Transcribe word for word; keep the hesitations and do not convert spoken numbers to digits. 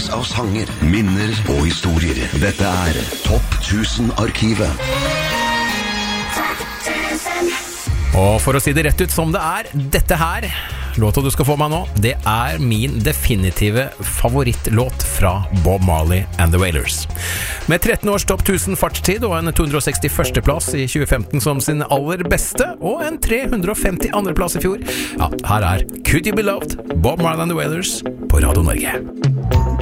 Tusenvis av sanger, minner og historier. Dette er Topp tusen-arkivet. Og for å si det rett ut som det er, dette her, låta du skal få meg nå, det er min definitive favorittlåt fra Bob Marley and the Wailers. Med tretten års topp tusen fartstid og en to hundre og seksti-første plass i tjue femten som sin aller beste, og en tre hundre og femti-andre plass i fjor. Ja, her er Could You Be Loved, Bob Marley and the Wailers på Radio Norge.